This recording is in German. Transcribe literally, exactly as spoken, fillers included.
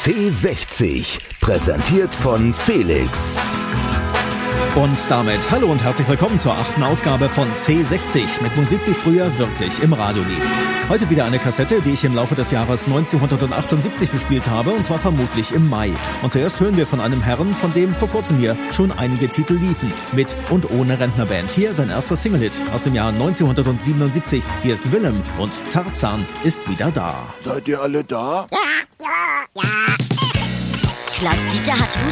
C sechzig, präsentiert von Felix. Und damit hallo und herzlich willkommen zur achten Ausgabe von C sechzig mit Musik, die früher wirklich im Radio lief. Heute wieder eine Kassette, die ich im Laufe des Jahres neunzehnhundertachtundsiebzig gespielt habe, und zwar vermutlich im Mai. Und zuerst hören wir von einem Herrn, von dem vor kurzem hier schon einige Titel liefen. Mit und ohne Rentnerband. Hier sein erster Single-Hit aus dem Jahr neunzehnhundertsiebenundsiebzig. Hier ist Willem und Tarzan ist wieder da. Seid ihr alle da? Ja, ja, ja. Klaus-Dieter hat